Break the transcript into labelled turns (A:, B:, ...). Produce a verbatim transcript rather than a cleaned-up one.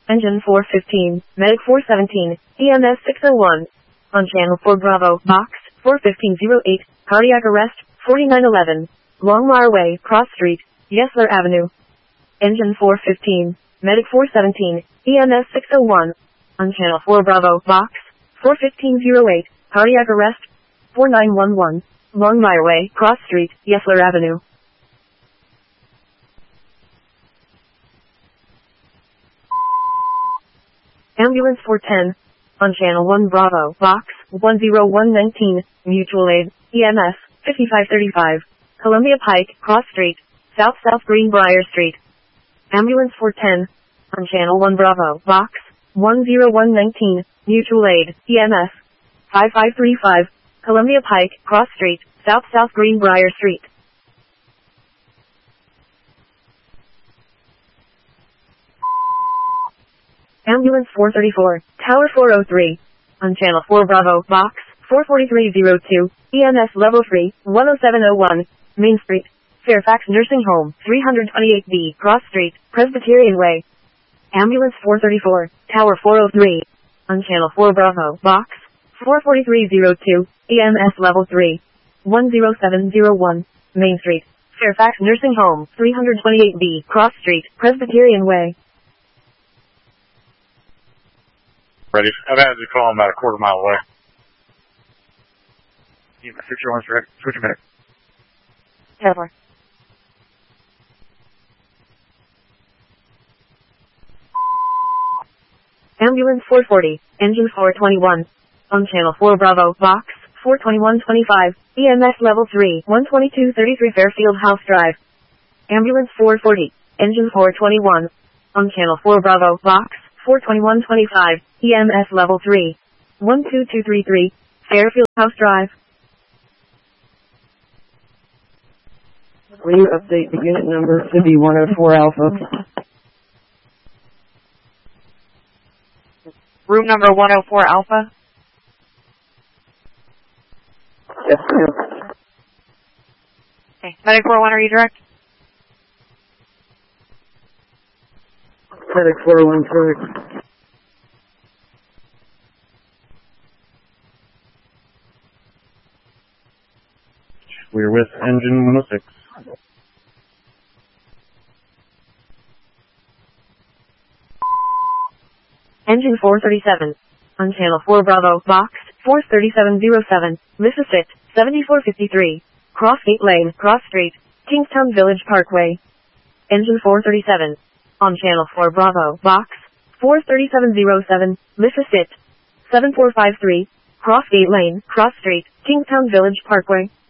A: Engine four fifteen, Medic four seventeen, E M S six oh one. On channel four Bravo, box, four fifteen oh eight, cardiac arrest, forty-nine eleven. Longmire Way, Cross Street, Yesler Avenue. Engine four fifteen, Medic four seventeen, E M S six oh one. On channel four Bravo, box, four fifteen oh eight, cardiac arrest, forty-nine eleven. Longmire Way, Cross Street, Yesler Avenue. Ambulance four ten. On channel one Bravo, box, one oh one nineteen, mutual aid, E M S, fifty-five thirty-five. Columbia Pike, Cross Street, South South Greenbrier Street. Ambulance four ten. On channel one Bravo, box, one oh one nineteen, mutual aid, E M S, fifty-five thirty-five. Columbia Pike, Cross Street, South South Greenbrier Street. Ambulance four thirty-four, Tower four oh three. On channel four Bravo, box, four forty-three oh two, E M S level three, one oh seven oh one, Main Street, Fairfax Nursing Home, three twenty-eight B, Cross Street, Presbyterian Way. Ambulance four thirty-four, Tower four oh three. On channel four Bravo, box, four forty-three oh two, E M S level three, one oh seven oh one, Main Street, Fairfax Nursing Home, three twenty-eight B, Cross Street, Presbyterian Way.
B: Ready. I've had to call him about a quarter mile away. Yeah, my six one's ready. Switch a minute.
A: Tower. Ambulance four forty, engine four twenty-one. On channel four Bravo, box, four twenty-one twenty-five, E M S level three, one twenty-two thirty-three Fairfield House Drive. Ambulance four forty, engine four twenty-one. On channel four Bravo, box, four twenty-one twenty-five, E M S level three, one two two three three, Fairfield House Drive.
C: Will you update the unit number to be one oh four Alpha?
D: Room number one oh four Alpha?
C: Yes, ma'am.
D: Okay. Medic four one, are you direct?
C: Medic four one correct.
B: We're with engine one oh six.
A: Engine four thirty-seven. On channel four Bravo, box, four thirty-seven oh seven, Mississippi, seventy-four fifty-three. Crossgate Lane, Cross Street, Kingstown Village Parkway. Engine four thirty-seven. On channel four Bravo, box, four thirty-seven oh seven, Mississippi, seven four five three. Crossgate Lane, Cross Street, Kingstown Village Parkway.